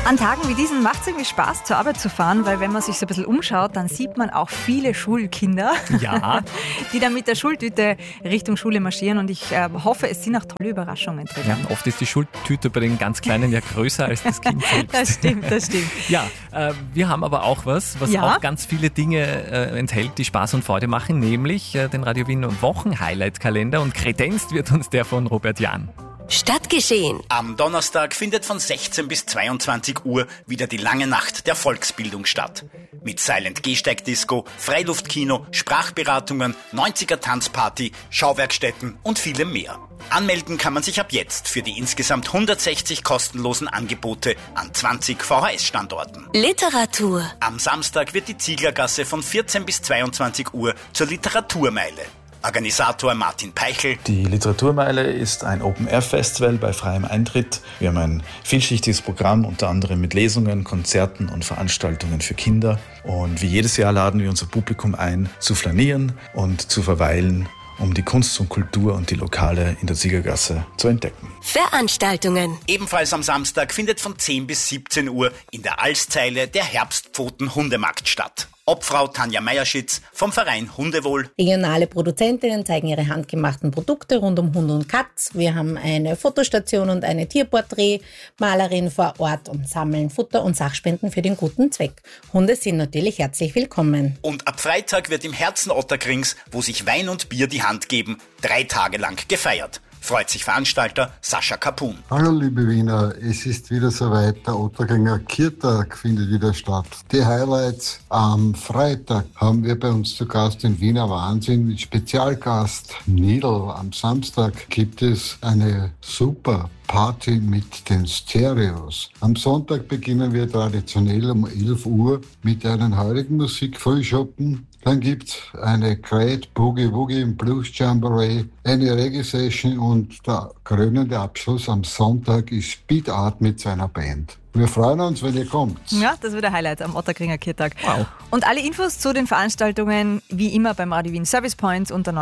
An Tagen wie diesen macht es irgendwie Spaß, zur Arbeit zu fahren, weil wenn man sich so ein bisschen umschaut, dann sieht man auch viele Schulkinder, Ja. die dann mit der Schultüte Richtung Schule marschieren, und ich hoffe, es sind auch tolle Überraschungen drin. Ja, oft ist die Schultüte bei den ganz Kleinen ja größer als das Kind selbst. Das stimmt. Ja, wir haben aber auch was auch ganz viele Dinge enthält, die Spaß und Freude machen, nämlich den Radio Wien Wochen-Highlight-Kalender, und kredenzt wird uns der von Robert Jahn. Stadtgeschehen. Am Donnerstag findet von 16 bis 22 Uhr wieder die lange Nacht der Volksbildung statt. Mit Silent-Gehsteig-Disco, Freiluftkino, Sprachberatungen, 90er-Tanzparty, Schauwerkstätten und vielem mehr. Anmelden kann man sich ab jetzt für die insgesamt 160 kostenlosen Angebote an 20 VHS-Standorten. Literatur. Am Samstag wird die Zieglergasse von 14 bis 22 Uhr zur Literaturmeile. Organisator Martin Peichel. Die Literaturmeile ist ein Open-Air-Festival bei freiem Eintritt. Wir haben ein vielschichtiges Programm, unter anderem mit Lesungen, Konzerten und Veranstaltungen für Kinder. Und wie jedes Jahr laden wir unser Publikum ein, zu flanieren und zu verweilen, um die Kunst und Kultur und die Lokale in der Ziegergasse zu entdecken. Veranstaltungen. Ebenfalls am Samstag findet von 10 bis 17 Uhr in der Alszeile der Herbstpfoten-Hundemarkt statt. Obfrau Tanja Meierschitz vom Verein Hundewohl. Regionale Produzentinnen zeigen ihre handgemachten Produkte rund um Hund und Katz. Wir haben eine Fotostation und eine Tierporträtmalerin vor Ort und sammeln Futter und Sachspenden für den guten Zweck. Hunde sind natürlich herzlich willkommen. Und ab Freitag wird im Herzen Otterkrings, wo sich Wein und Bier die Hand geben, 3 Tage lang gefeiert. Freut sich Veranstalter Sascha Kapun. Hallo liebe Wiener, es ist wieder soweit, der Otterkringer Kirtag findet wieder statt. Die Highlights: am Freitag haben wir bei uns zu Gast den Wiener Wahnsinn mit Spezialgast Nidl. Am Samstag gibt es eine super Party mit den Stereos. Am Sonntag beginnen wir traditionell um 11 Uhr mit einem heurigen Musikfrühschoppen. Dann gibt's eine Great Boogie Woogie im Blues Jamboree, eine Reggae-Session und der krönende Abschluss am Sonntag ist Speed Art mit seiner Band. Wir freuen uns, wenn ihr kommt. Ja, das wird der Highlight am Otterkringer Kirtag. Wow. Und alle Infos zu den Veranstaltungen wie immer beim Radio Wien Service Point unter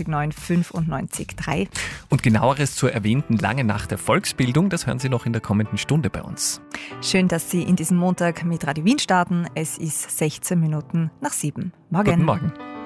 89,9 95,3. Und genaueres zur erwähnten langen Nacht der Volksbildung, das hören Sie noch in der kommenden Stunde bei uns. Schön, dass Sie in diesem Montag mit Radio Wien starten. Es ist 16 Minuten nach 7. Morgen. Guten Morgen.